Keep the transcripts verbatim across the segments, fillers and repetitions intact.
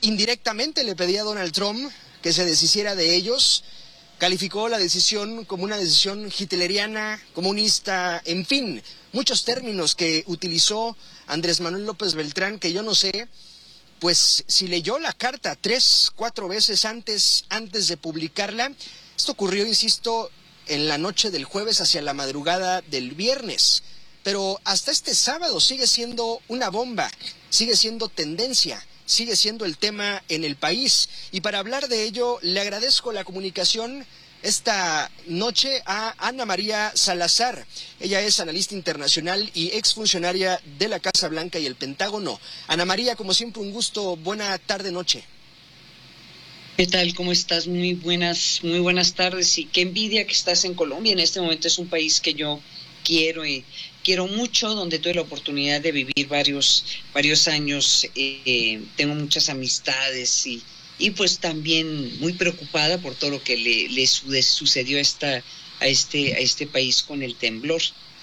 indirectamente le pedía a Donald Trump que se deshiciera de ellos. Calificó la decisión como una decisión hitleriana, comunista, en fin, muchos términos que utilizó Andrés Manuel López Beltrán, que yo no sé, pues si leyó la carta tres, cuatro veces antes, antes de publicarla. Esto ocurrió, insisto, en la noche del jueves hacia la madrugada del viernes. Pero hasta este sábado sigue siendo una bomba, sigue siendo tendencia, sigue siendo el tema en el país. Y para hablar de ello, le agradezco la comunicación esta noche a Ana María Salazar. Ella es analista internacional y exfuncionaria de la Casa Blanca y el Pentágono. Ana María, como siempre, un gusto. Buena tarde, noche. ¿Qué tal? ¿Cómo estás? Muy buenas, muy buenas tardes. Y qué envidia que estás en Colombia. En este momento es un país que yo quiero y quiero mucho, donde tuve la oportunidad de vivir varios, varios años. Eh, tengo muchas amistades y, y pues también muy preocupada por todo lo que le, le sucedió a, esta, a, este, a este país con el temblor.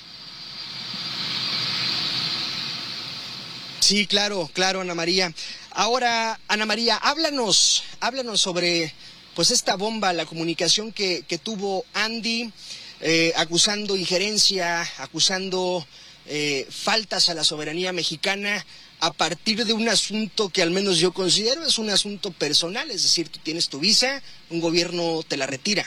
Sí, claro, claro, Ana María. Ahora, Ana María, háblanos, háblanos sobre pues esta bomba, la comunicación que, que tuvo Andy, eh, acusando injerencia, acusando eh, faltas a la soberanía mexicana a partir de un asunto que al menos yo considero es un asunto personal, es decir, tú tienes tu visa, un gobierno te la retira.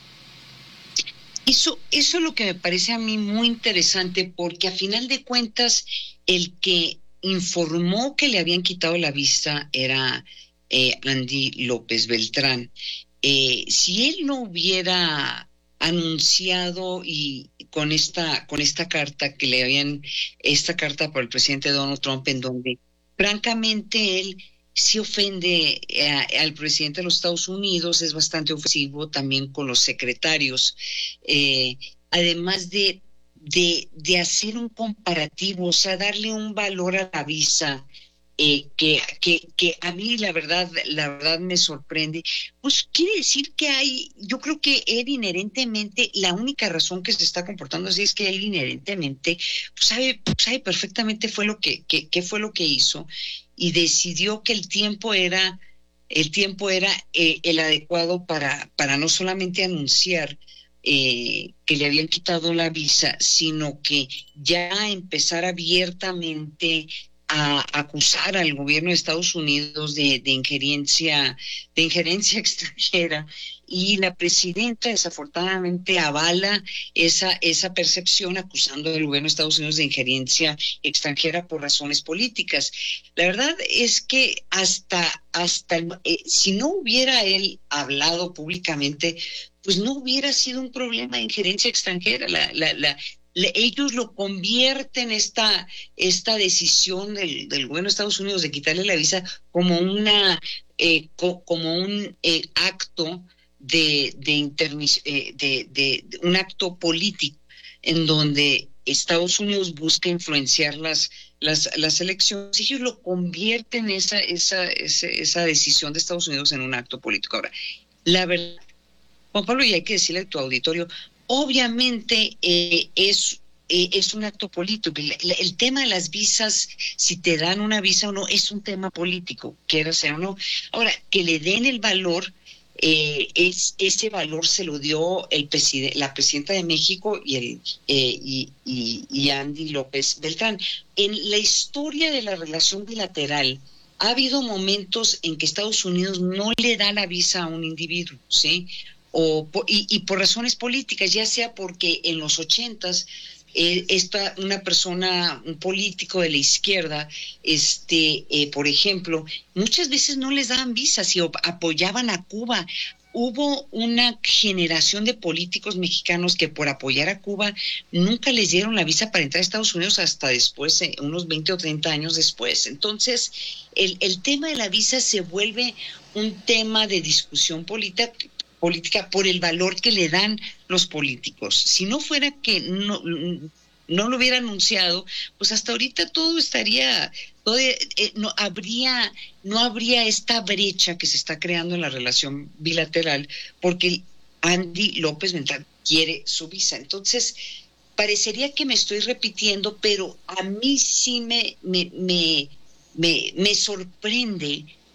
Eso, eso es lo que me parece a mí muy interesante, porque a final de cuentas el que informó que le habían quitado la visa era eh, Andy López Beltrán. Eh, si él no hubiera anunciado y con esta con esta carta que le habían, esta carta por el presidente Donald Trump, en donde francamente él se ofende a, al presidente de los Estados Unidos, es bastante ofensivo también con los secretarios, eh, además de De, de hacer un comparativo, o sea, darle un valor a la visa, eh, que, que, que a mí la verdad, la verdad me sorprende. Pues quiere decir que hay, yo creo que él inherentemente, la única razón que se está comportando así es que él inherentemente pues sabe, sabe perfectamente fue lo que, que, qué fue lo que hizo, y decidió que el tiempo era, el tiempo era eh, el adecuado para, para no solamente anunciar Eh, que le habían quitado la visa, sino que ya empezar abiertamente a acusar al gobierno de Estados Unidos de, de injerencia, de injerencia extranjera. Y la presidenta desafortunadamente avala esa, esa percepción, acusando al gobierno de Estados Unidos de injerencia extranjera por razones políticas. La verdad es que hasta, hasta eh, si no hubiera él hablado públicamente, pues no hubiera sido un problema de injerencia extranjera. La, la, la, la, ellos lo convierten, esta, esta decisión del, del gobierno de Estados Unidos de quitarle la visa como una eh, co, como un eh, acto de, de, intermis, eh, de, de, de un acto político en donde Estados Unidos busca influenciar las, las, las elecciones, y ellos lo convierten esa, esa, esa, esa decisión de Estados Unidos en un acto político. Ahora, la verdad, Juan Pablo, y hay que decirle a tu auditorio, obviamente eh, es, eh, es un acto político. El, el tema de las visas, si te dan una visa o no, es un tema político, quiera ser o no. Ahora, que le den el valor, eh, es, ese valor se lo dio el preside, la presidenta de México y, el, eh, y, y, y Andy López Beltrán. En la historia de la relación bilateral, ha habido momentos en que Estados Unidos no le da la visa a un individuo, ¿sí? O, y, y por razones políticas, ya sea porque en los ochentas eh, esta, una persona, un político de la izquierda, este, eh, por ejemplo, muchas veces no les daban visas y apoyaban a Cuba. Hubo una generación de políticos mexicanos que por apoyar a Cuba nunca les dieron la visa para entrar a Estados Unidos hasta después, eh, unos veinte o treinta años después. Entonces, el, el tema de la visa se vuelve un tema de discusión política, política por el valor que le dan los políticos. Si no fuera que no, no lo hubiera anunciado, pues hasta ahorita todo estaría, todo, eh, no habría, no habría esta brecha que se está creando en la relación bilateral, porque Andy López Beltrán quiere su visa. Entonces, parecería que me estoy repitiendo, pero a mí sí me, me, me, me, me sorprende